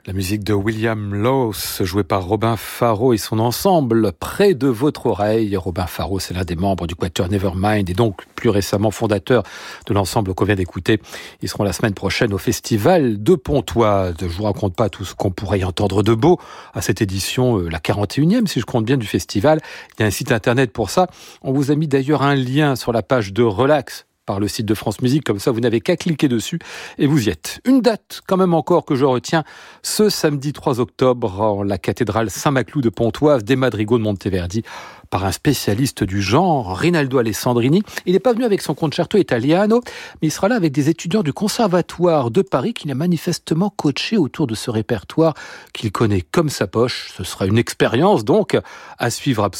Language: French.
La musique de William Lawes, jouée par Robin Faro et son ensemble, près de votre oreille. Robin Faro, c'est l'un des membres du Quatuor Nevermind et donc plus récemment fondateur de l'ensemble qu'on vient d'écouter. Ils seront la semaine prochaine au Festival de Pontoise. Je vous raconte pas tout ce qu'on pourrait y entendre de beau à cette édition, la 41e si je compte bien du festival. Il y a un site internet pour ça. On vous a mis d'ailleurs un lien sur la page de Relax par le site de France Musique, comme ça vous n'avez qu'à cliquer dessus et vous y êtes. Une date quand même encore que je retiens, ce samedi 3 octobre en la cathédrale Saint-Maclou de Pontoise, des Madrigaux de Monteverdi, par un spécialiste du genre, Rinaldo Alessandrini. Il n'est pas venu avec son concerto italiano, mais il sera là avec des étudiants du Conservatoire de Paris qu'il a manifestement coaché autour de ce répertoire qu'il connaît comme sa poche. Ce sera une expérience donc à suivre absolument.